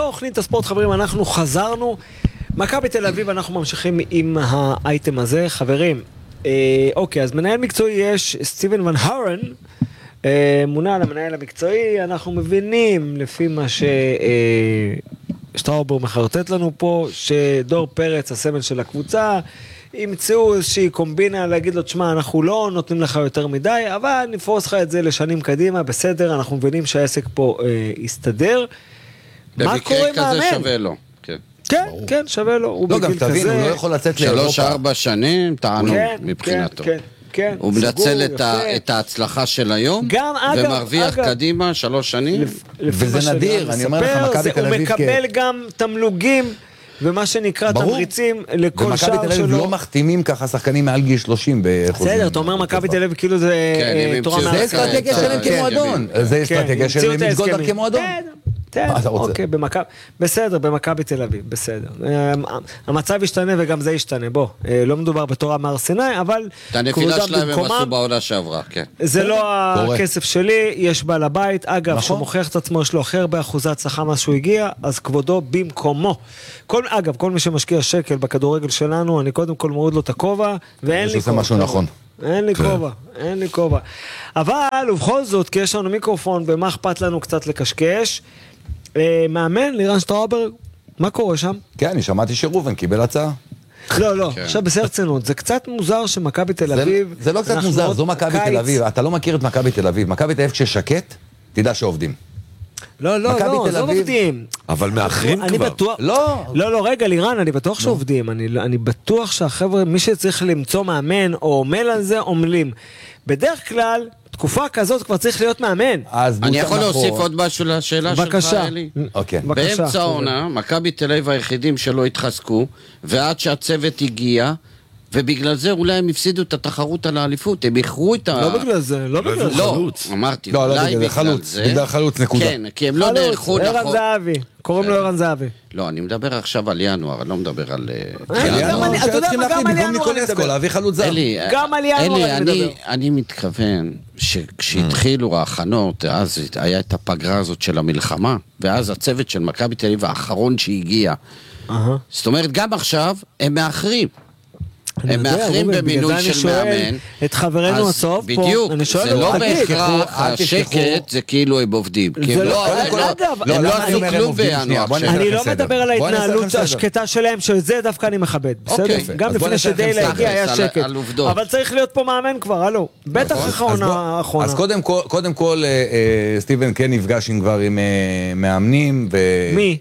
תוכנית הספורט, חברים, אנחנו חזרנו. מכבי תל אביב, אנחנו ממשיכים עם האייטם הזה, חברים. אוקיי, אז מנהל מקצועי יש סטיבן ון הרן, מונה על המנהל המקצועי. אנחנו מבינים לפי מה שטראובר מחרטט לנו פה, שדור פרץ, הסמל של הקבוצה, ימצאו איזושהי קומבינה להגיד לו, תשמע, אנחנו לא נותנים לך יותר מדי, אבל נפרוס לך את זה לשנים קדימה, בסדר, אנחנו מבינים שהעסק פה יסתדר. מה קורה עם מאמן? כזה שווה לו, כן. כן, כן, שווה לו. הוא לא, גם תבין, הוא לא יכול לצאת לאירופה. 3-4 שנים, טענו מבחינתו. כן, כן. הוא מנצל את ההצלחה של היום, ומרוויח קדימה 3 שנים. וזה נדיר, אני אומר לך, מכבי תל אביב... הוא מקבל גם תמלוגים, ומה שנקרא תמריצים לכל שער שלו. ומכבי תל אביב לא מחתימים ככה שחקנים מעל גיל 30 בחוזים. בסדר, אתה אומר מכבי תל אביב כאילו זה תורה מהסקה. זה אסטרטגיה שלהם כמועדון. זה אסטרטגיה שלהם מתגולדה כמועדון. אוקיי, בסדר, במכבי תל אביב, בסדר. המצב ישתנה וגם זה ישתנה, בוא. לא מדובר בתורה מהר סיני, אבל... את הנפילה שלהם הם עשו בעונה שעברה, כן. זה לא הכסף שלי, יש בעל הבית. אגב, שמוכיח את עצמו, יש לו אחר באחוזת הצלחה מה שהוא הגיע, אז כבודו במקומו. אגב, כל מי שמשקיע שקל בכדורגל שלנו, אני קודם כל מוריד לו את הכובע, ואין לי כובע. משהו נכון. אין לי כובע. אבל, ובכל זאת, כי יש לנו מיקרופון, ומה אכפת לנו קצת לקשקש, מאמן, לירן שטראובר, מה קורה שם? כן, אני שמעתי שרובן קיבל הצעה. לא, עכשיו בסרצנות, זה קצת מוזר שמכבי תל אביב... זה לא קצת מוזר, זו מכבי תל אביב, אתה לא מכיר את מכבי תל אביב, מכבי תל אביב כששקט, תדע שעובדים. לא עובדים. אבל מאחרים כבר. לא, רגע, לירן, אני בטוח שעובדים, אני בטוח שהחבר'ה, מי שצריך למצוא מאמן או עומל על זה, עומלים. בדרך כלל, תקופה כזאת כבר צריך להיות מאמן. אני יכול להוסיף עוד משהו לשאלה שלך, אלי? באמצע העונה, מכבי תל אביב היחידים שלא התחזקו, ועד שהצוות הגיע, ובגלל זה אולי הם הפסידו את התחרות על האליפות, הם איחרו את ה... לא בגלל זה, לא בגלל זה. לא, אמרתי, אולי בגלל זה. בגלל חלוץ, נקודה. כן, כי הם לא נערכו נכון. ערן זהבי, קוראים לו ערן זהבי. לא, אני מדבר עכשיו על ינואר, אני לא מדבר על... אתה יודע מה, גם על ינואר אני מדבר. להביא חלוץ זר. גם על ינואר אני מדבר. אני מתכוון שכשהתחילו ההכנות, אז היה את הפגרה הזאת של המלחמה, ואז הצוות של מכבי תל אביב האחרון שהגיע. זאת אומרת, גם עכשיו הם מאחרים. הם מאחרים במינוי של מאמן. את חברנו הסוף פה, בדיוק, זה לא בהכרח השקט, זה כאילו הם עובדים. הם לא עשו כלום בינואר. אני לא מדבר על ההתנהלות השקטה שלהם, שזה דווקא אני מכבד. גם לפני שדיילה הגיע היה שקט. אבל צריך להיות פה מאמן כבר, הלו. בטח האחרונה. אז קודם כל, סטיבן כן נפגש כבר עם מאמנים. מי?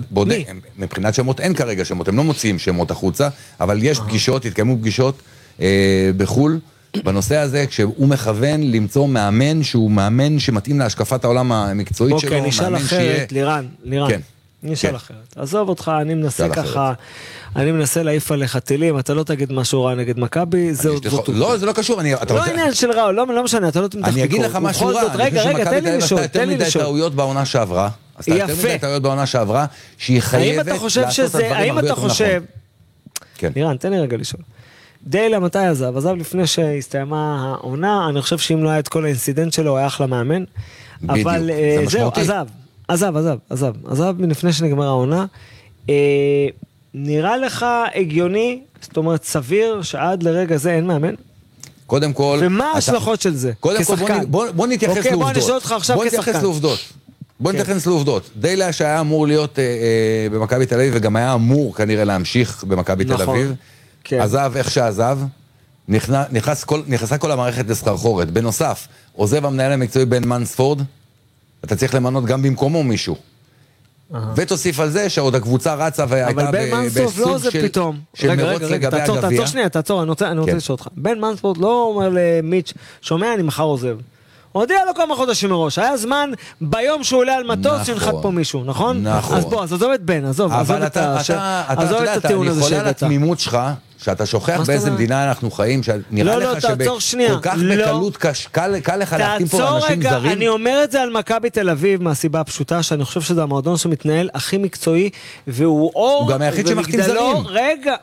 מבחינת שמות אין כרגע שמות, הם לא מוציאים שמות החוצה, אבל יש פגישות, התקיימו פגישות בחול בנושא הזה, כשהוא מכוון למצוא מאמן שהוא מאמן שמתאים להשקפת העולם המקצועית שלו. אוקיי, נשאל אחרת, לירן, נשאל אחרת. עזוב אותך, אני מנסה ככה, אני מנסה להעיף עליך טילים, אתה לא תגיד משהו רע נגד מכבי, לא, זה לא קשור. לא עניין של רע, לא משנה, אתה לא תמתח ביקור. אני אגיד לך משהו רע, רגע, תן לי לשאול, יותר מדי טעויות בעונה שעברה. יפה. שהיא חייבת לעשות את הדברים הרבה יותר נכון. לירן, תן לי רגע לשאול. דיילה מתי עזב? עזב לפני שהסתיימה העונה, אני חושב שאם לא היה את כל האינסידנט שלו, הוא היה אחלה מאמן. אבל זהו, עזב מלפני שנגמר העונה. נראה לך הגיוני, זאת אומרת סביר, שעד לרגע זה אין מאמן? קודם כל... ומה ההשלכות של זה? קודם כל, בוא נתייחס לעובדות. בוא נשאל אותך עכשיו כשחקן. בוא נתייחס לעובדות. דיילה שהיה אמור להיות במכבי תל אביב, וגם היה אמור כנראה להמשיך במכבי תל אביב. עזב איך שעזב, נכנסה כל המערכת לסחרחורת. בנוסף, עוזב המנהל המקצועי בן מנספורד, אתה צריך למנות גם במקומו מישהו. ותוסיף על זה שעוד הקבוצה רצה והייתה בסוג של מרוץ לגבי הגביע. תעצור שנייה, אני רוצה לשאול אותך. בן מנספורד לא אומר למיץ', שומע, אני מחר עוזב. הודיע לו כמה חודשים מראש, היה זמן ביום שהוא עולה על מטוס שנחת פה מישהו, נכון? נכון. אז בוא, עזוב את בן, עזוב את הטיעון הזה אני חולה על התמימות שלך, שאתה שוכח באיזה מדינה אנחנו חיים, שנראה לך שכל כך בקלות קל לך להחתים פה אנשים זרים. אני אומר את זה על מכבי תל אביב מהסיבה הפשוטה, שאני חושב שזה המועדון שמתנהל הכי מקצועי, והוא אור, הוא גם היחיד שמחתים זרים. רגע,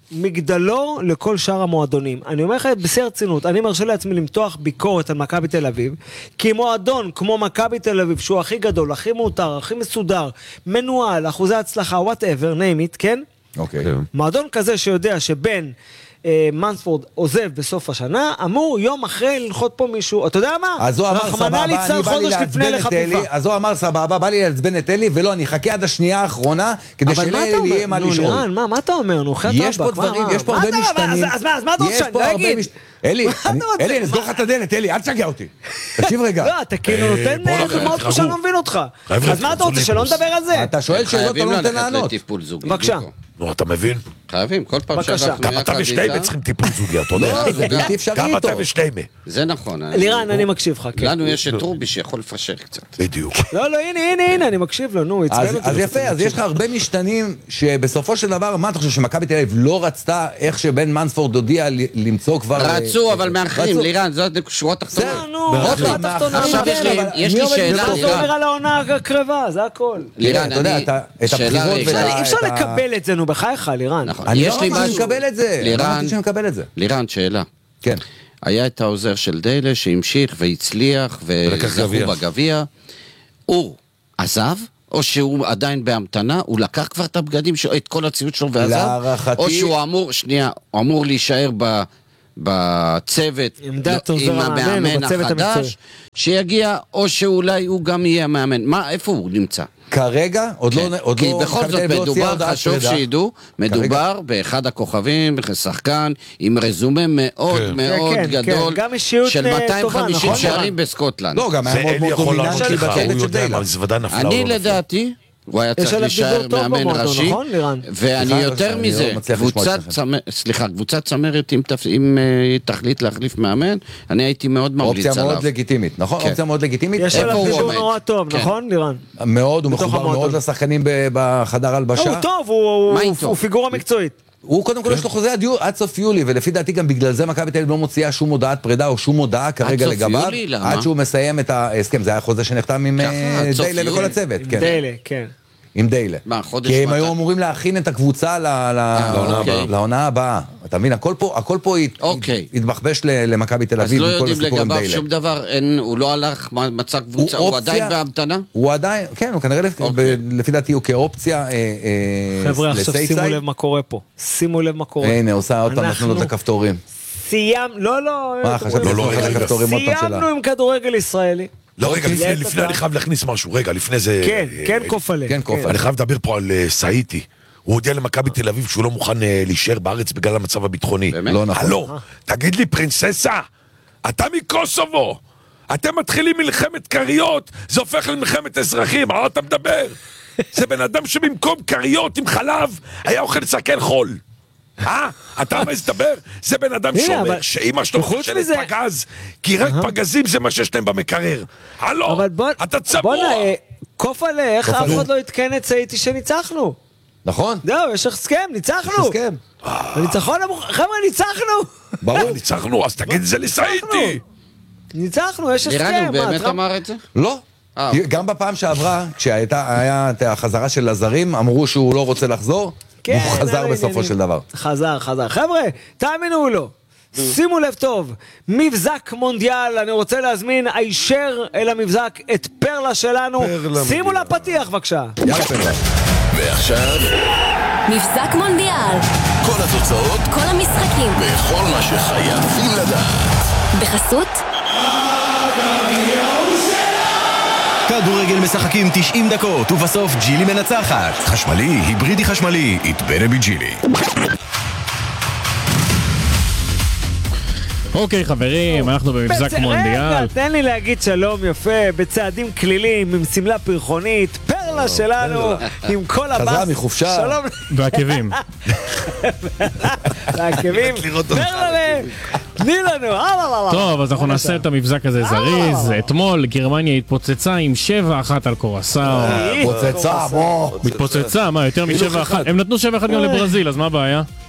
מגדלור לכל שאר המועדונים. אני אומר לך בשיא הרצינות, אני מרשה לעצמי למתוח ביקורת על מכבי תל אביב, כי מועדון כמו מכבי תל אביב, שהוא הכי גדול, הכי מותר, הכי מסודר, מנוהל, אחוזי הצלחה, whatever, name it, כן? אוקיי. מועדון כזה שיודע שבין מנספורד עוזב בסוף השנה, אמור יום אחרי ללחוץ פה מישהו, אתה יודע מה? אז הוא אמר סבבה, אני בא לי לעצבן את אלי, אז הוא אמר סבבה, בא לי לעצבן את אלי, ולא, אני אחכה עד השנייה האחרונה, כדי שלאלי יהיה מה לשאול. מה אתה אומר? נו, יש פה דברים, יש פה הרבה משתנים. אז מה אתה רוצה? אני לא אגיד. אלי, אני אסגור לך את הדלת, אלי, אל תשגע אותי. תקשיב רגע. לא, אתה כאילו נותן דוגמאות פה שאני לא מבין אותך. אז מה אתה רוצה, שלא נדבר על זה? אתה שואל שאלות, אתה לא נותן לענות. בבקשה. נו, אתה מבין? חייבים, כל פעם שאנחנו גם אתה ושליימה צריכים טיפול זוגי, אתה יודע? זה בלתי אפשרי גם איתו. אתה ושליימה. זה נכון. לירן, אני מקשיב לך, כן. לנו יש את רובי שיכול לפשר קצת. בדיוק. לא, הנה, אני מקשיב לו, נו, אז יפה, אז יש לך הרבה משתנים שבסופו של דבר, מה אתה חושב, שמכבי תל אביב לא רצתה איך שבן מנספורד הודיע למצוא כבר... רצו, אבל מאחרים, לירן, זאת שורה תחתונה. עכשיו יש לי שאלה. זה אומר על העונה הקרבה, זה הכל. לירן, אתה יודע, את הבחירות אי אפשר לקבל את זה, נו, בחייך, לירן. אני לא אמרתי שמקבל את זה. לירן, שאלה. כן. היה את העוזר של דיילה שהמשיך והצליח וזכו בגביע. הוא עזב? או שהוא עדיין בהמתנה? הוא לקח כבר את הבגדים, את כל הציוד שלו ועזב? או שהוא אמור להישאר בצוות עם המאמן החדש שיגיע, או שאולי הוא גם יהיה המאמן. איפה הוא נמצא? כרגע, עוד לא... כי בכל זאת מדובר, חשוב שידעו, מדובר באחד הכוכבים, שחקן עם רזומה מאוד מאוד גדול, של 250 שערים בסקוטלנד. לא, גם היה מאוד מאוד דומיננטי בצוות של דיילה. אני לדעתי, הוא היה צריך להישאר מאמן ראשי, ואני יותר מזה, קבוצת צמרת, אם תחליט להחליף מאמן, אני הייתי מאוד ממליץ עליו. אופציה מאוד לגיטימית, נכון? אופציה מאוד לגיטימית. יש עליו דיבור נורא טוב, נכון, לירן? מאוד, הוא מחובר מאוד לשחקנים בחדר הלבשה. הוא טוב, הוא פיגורה מקצועית. הוא קודם כל יש לו חוזה עד סוף יולי, ולפי דעתי גם בגלל זה מכבי תל אביב לא מוציאה שום הודעת פרידה או שום הודעה כרגע לגביו, עד שהוא מסיים את ההסכם. זה היה חוזה שנחתם עם דיילה וכל הצוות. דיילה, כן. עם דיילה. כי הם היו אמורים להכין את הקבוצה לעונה הבאה. אתה מבין, הכל פה התבחבש למכבי תל אביב. אז לא יודעים לגביו שום דבר, הוא לא הלך מצא קבוצה, הוא עדיין בהמתנה? הוא עדיין, כן, הוא כנראה לפי דעתי הוא כאופציה חבר'ה, עכשיו שימו לב מה קורה פה. שימו לב מה קורה. הנה, עושה עוד פעם, נתנו לו את הכפתורים. סיימנו עם כדורגל ישראלי. לא, רגע, לפני אני חייב להכניס משהו, רגע, לפני זה... כן, קופלה. אני חייב לדבר פה על סאיטי. הוא הודיע למכבי תל אביב שהוא לא מוכן להישאר בארץ בגלל המצב הביטחוני. לא נכון. הלו, תגיד לי, פרינססה, אתה מקוסובו, אתם מתחילים מלחמת קריות, זה הופך למלחמת אזרחים, על אתה מדבר? זה בן אדם שבמקום קריות עם חלב, היה אוכל סכן חול. אתה מסתבר? זה בן אדם שאומר שאמא שלו חושלת פגז, כי רק פגזים זה מה שיש להם במקרר. הלו, אתה צבוע. קופלה, איך אף אחד לא התקן את סאיטי שניצחנו? נכון. זהו, יש הסכם, ניצחנו. יש הסכם. הניצחון, חבר'ה, ניצחנו. ברור. ניצחנו, אז תגיד את זה לסאיטי. ניצחנו, יש הסכם. לירן, הוא באמת אמר את זה? לא. גם בפעם שעברה, כשהיה את החזרה של הזרים, אמרו שהוא לא רוצה לחזור. הוא חזר בסופו של דבר. חזר. חבר'ה, תאמינו לו. שימו לב טוב, מבזק מונדיאל, אני רוצה להזמין הישר אל המבזק את פרלה שלנו. שימו לה פתיח בבקשה. יאללה פרלה. ועכשיו מבזק מונדיאל, כל התוצאות, כל המשחקים וכל מה שחייבים לדעת בחסות כדורגל משחקים 90 דקות ובסוף ג'ילי מנצחת. חשמלי, היברידי חשמלי, יתבנה בג'ילי. אוקיי חברים, אנחנו במבזק מונדיאל. תן לי להגיד שלום יפה, בצעדים כלילים, עם סמלה פרחונית, פרלה שלנו, עם כל הבאס. חזרה מחופשה. שלום. בעקבים. בעקבים. פרלה, תני לנו. טוב, אז אנחנו נעשה את המבזק הזה זריז. אתמול גרמניה התפוצצה עם 7-1 על קורסאו. התפוצצה, בוא. מתפוצצה, מה, יותר מ7-1? הם נתנו 7-1 גם לברזיל, אז מה הבעיה?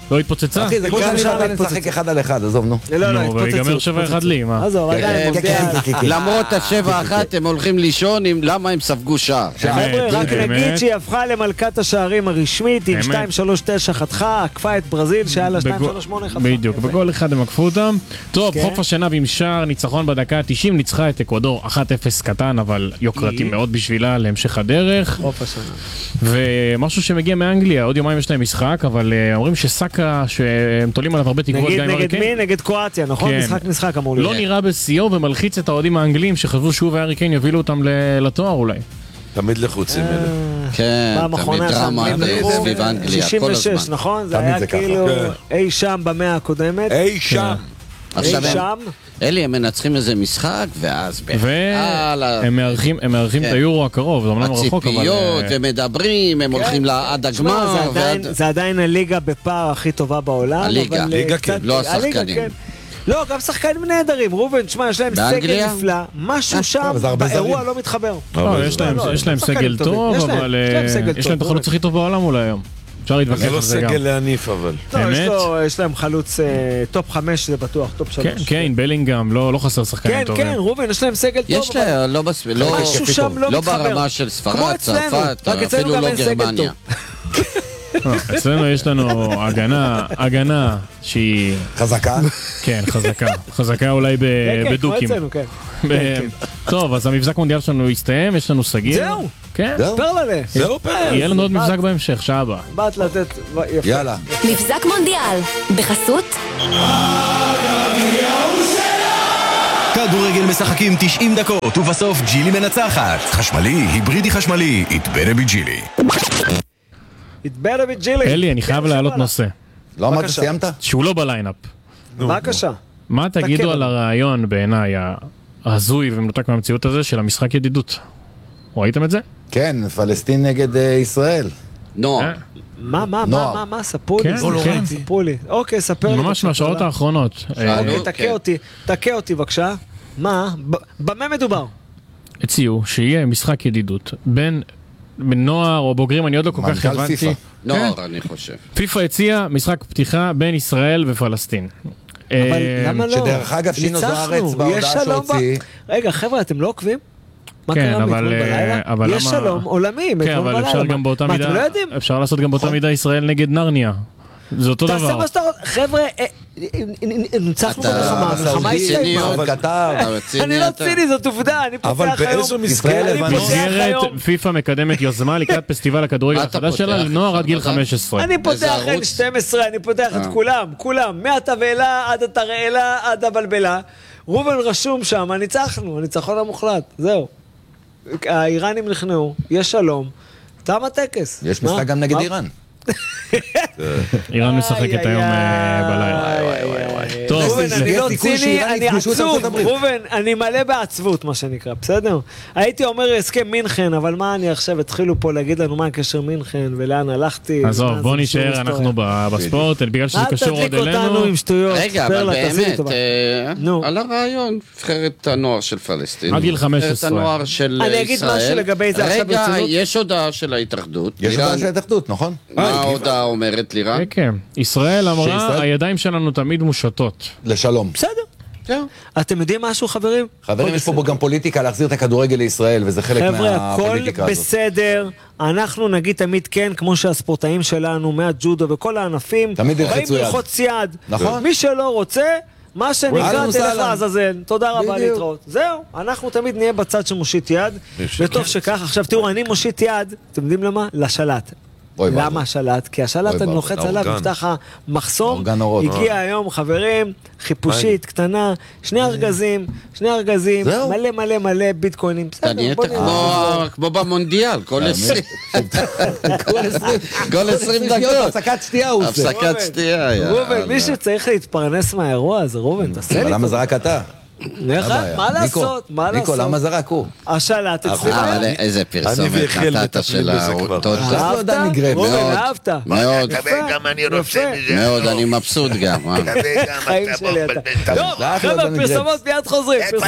לא התפוצצה? אחי, זה כמו שאני נתן לשחק 1 על 1, עזוב, נו. לא, ויגמר 7-1 לי, מה? עזוב, עדיין מונדיאל. למרות ה7-1 הם הולכים לישון, למה הם ספגו שער? חבר'ה, רק נגיד שהיא הפכה למלכת השערים הרשמית, עם 2-3-9 חתכה, עקפה את ברזיל, שהיה לה 2-3-8 חתכה. בדיוק, בגול אחד הם עקפו אותם. טוב, חוף השנהב עם שער, ניצחון בדקה ה-90, ניצחה את אקוודור 1-0 קטן, אבל יוקרתי מאוד בשבילה להמשך הדרך. חוף השנהב. ומשהו שמגיע מאנגליה, עוד יומיים יש להם משחק, אבל אומרים שסאקה, שהם תולים עליו הרבה תקוות. נגד מי? נגד קרואטיה, נכון? משחק אמור להיות. לא נראה בשיאו ומלחיץ את האוהדים האנגלים שחשבו שהוא והארי קיין יובילו אותם לתואר אולי. תמיד לחוצים אלה. כן, תמיד דרמה סביב אנגליה, כל הזמן. 66, נכון? זה היה כאילו אי שם במאה הקודמת. אי שם. עכשיו אלי, הם מנצחים איזה משחק, ואז והם מארחים את היורו הקרוב, זה אומנם רחוק, אבל... הציפיות, ומדברים, הם הולכים עד הגמר. זה עדיין הליגה בפער הכי טובה בעולם. הליגה, לא השחקנים. לא, גם שחקנים נהדרים, רובן, תשמע, יש להם סגל נפלא, משהו שם באירוע לא מתחבר. יש להם סגל טוב, אבל יש להם את החלוץ הכי טוב בעולם אולי היום. אפשר להתווכח על זה גם. זה לא סגל להניף אבל. יש להם חלוץ טופ 5, זה בטוח, טופ 3. כן, בלינגהם, לא חסר שחקנים טובים. כן, רובן, יש להם סגל טוב. יש להם, משהו שם לא מתחבר. לא ברמה של ספרד, צרפת, אפילו לא גרמניה. אצלנו יש לנו הגנה שהיא... חזקה? כן, חזקה אולי בדוקים. טוב, אז המבזק מונדיאל שלנו הסתיים, יש לנו סגיר. זהו? כן. פרללה. יהיה לנו עוד מבזק בהמשך, שעה הבאה. באת לתת... יאללה. מבזק מונדיאל, בחסות כדורגל משחקים 90 דקות ובסוף ג'ילי מנצחת. חשמלי, היברידי חשמלי, it better be ג'ילי. It better be ג'ילי. אלי, אני חייב להעלות נושא. לא אמרת, סיימת? שהוא לא בליינאפ. בבקשה. מה תגידו על הרעיון בעיניי ההזוי ומנותק מהמציאות הזה של המשחק ידידות? ראיתם את זה? כן, פלסטין נגד ישראל. נוער. מה? ספרו לי. אוקיי, ספר לי. ממש מהשעות האחרונות. תקה אותי בבקשה. מה? במה מדובר? הציעו שיהיה משחק ידידות בין נוער או בוגרים, אני עוד לא כל כך הבנתי. נוער, אני חושב. פיפה הציע משחק פתיחה בין ישראל ופלסטין. אבל למה לא? שדרך אגב שינו זוארץ בהודעה שהוציא. רגע, חבר'ה, אתם לא עוקבים? מה כן, קרה מאתמול בלילה? יש שלום עולמי, כן, אבל אפשר גם באותה מידה, מה, אתם לא יודעים? אפשר לעשות גם באותה מידה ישראל נגד נרניה. זה אותו דבר. תעשה מה שאתה רוצה, חבר'ה, נצחנו במלחמה, המלחמה הסתיימה. אני לא ציני, זאת עובדה, אני פותח היום. אבל באיזו מסגרת פיפה מקדמת יוזמה לקראת פסטיבל הכדורגל החדש שלה לנוער עד גיל 15. אני פותח N12, אני פותח את כולם, מהתבלה עד התרעלה עד הבלבלה. רובן רשום שם, ניצחנו, הניצחון המוחלט, זהו. האיראנים נכנעו, יש שלום, תם הטקס. יש משחק גם נגד איראן. איראן משחקת היום בלילה. טוב, רובן, אני לא ציני, אני עצוב, רובן, אני מלא בעצבות, מה שנקרא, בסדר? הייתי אומר הסכם מינכן, אבל מה אני עכשיו התחילו פה להגיד לנו מה הקשר מינכן ולאן הלכתי. עזוב, בוא נשאר אנחנו בספורט, בגלל שזה קשור עוד אלינו. אל תדליק אותנו עם שטויות. רגע, אבל באמת, על הרעיון, נבחרת הנוער של פלסטין. עד גיל 15. הנוער של ישראל. אני אגיד משהו לגבי זה עכשיו ברצינות. רגע, יש הודעה של ההתאחדות. יש הודעה של ההתאחדות, נכון? מה ההודעה אומרת לירן? כן, ישראל אמרה, הידיים שלנו תמיד מושטות. לשלום. בסדר. אתם יודעים משהו, חברים? חברים, יש פה גם פוליטיקה להחזיר את הכדורגל לישראל, וזה חלק מהפוליטיקה הזאת. חבר'ה, הכל בסדר. אנחנו נגיד תמיד כן, כמו שהספורטאים שלנו, מהג'ודו וכל הענפים, תמיד באים ללחוץ יד. נכון. מי שלא רוצה, מה שנקרא, תלך לעזאזל. תודה רבה להתראות. זהו, אנחנו תמיד נהיה בצד שמושיט יד, וטוב שכך. עכשיו תראו, אני מושיט יד, אתם יודעים למה? לשלט. למה השלט? כי השלט אני לוחץ עליו, נפתח המחסום, הגיע היום חברים, חיפושית קטנה, שני ארגזים, מלא מלא מלא ביטקוינים, אתה נהיית כמו במונדיאל, כל 20 דקות. הפסקת שתייה הוא עושה. הפסקת שתייה. רובן, מי שצריך להתפרנס מהאירוע הזה, רובן, תעשה לי. למה זה רק אתה? מה לעשות? ניקו, למה זה רק הוא? השלט, תקחו להם. איזה פרסומת נתת של האוטות. אהבת? רובן, אהבת. מאוד. גם אני רוצה מזה. מאוד, אני מבסוט גם. חיים שלי אתה. טוב, חבר'ה, פרסומות מיד חוזרים.